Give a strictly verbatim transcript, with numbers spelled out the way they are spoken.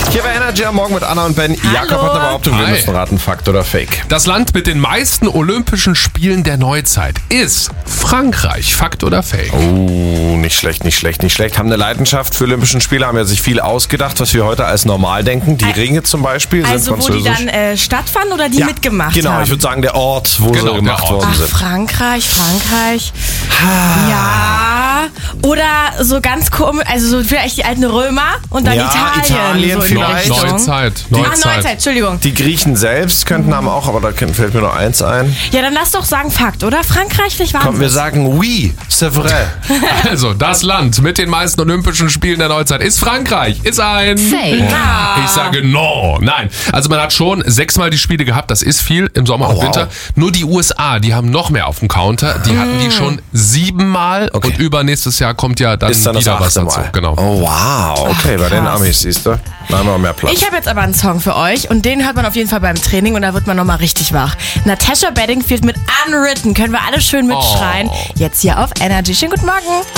Hier bei Energy am Morgen mit Anna und Ben. Hallo. Jakob hat eine Behauptung, wir Hi. müssen raten, Fakt oder Fake. Das Land mit den meisten Olympischen Spielen der Neuzeit ist Frankreich. Fakt oder Fake? Oh, nicht schlecht, nicht schlecht, nicht schlecht. Haben eine Leidenschaft für Olympischen Spiele, haben ja sich viel ausgedacht, was wir heute als normal denken. Die Ringe zum Beispiel sind Also wo die französisch. dann äh, stattfanden oder die ja, mitgemacht genau, haben? ich würde sagen, der Ort, wo Genau, sie gemacht der Ort. worden Ach, sind. Frankreich, Frankreich. Ja. Oder so ganz komisch, also so vielleicht die alten Römer und dann Ja, Italien. Italien so in die vielleicht. Richtung. Neuzeit. Ah, Neuzeit. Neuzeit, Entschuldigung. Die Griechen selbst könnten haben auch, aber da fällt mir nur eins ein. Ja, dann lass doch sagen Fakt, oder? Frankreich, vielleicht waren Komm, wir sagen oui, c'est vrai. Also, das Land mit den meisten Olympischen Spielen der Neuzeit ist Frankreich. Ist ein... Fake. Ich sage no. Nein. Also man hat schon sechsmal die Spiele gehabt. Das ist viel im Sommer Oh, und wow. Winter. Nur die U S A, die haben noch mehr auf dem Counter. Die hatten die schon siebenmal. Okay. Und übernächstes Jahr kommt ja dann, Ist dann das wieder was achte dazu. Mal. Genau. Oh, wow. Okay, bei den krass. Amis, siehst du. Da haben wir mehr Platz. Ich habe jetzt aber einen Song für euch und den hört man auf jeden Fall beim Training und da wird man nochmal richtig wach. Natasha Bedingfield mit Unwritten. Können wir alle schön mitschreien. Oh. Jetzt hier auf Energy. Schönen guten Morgen.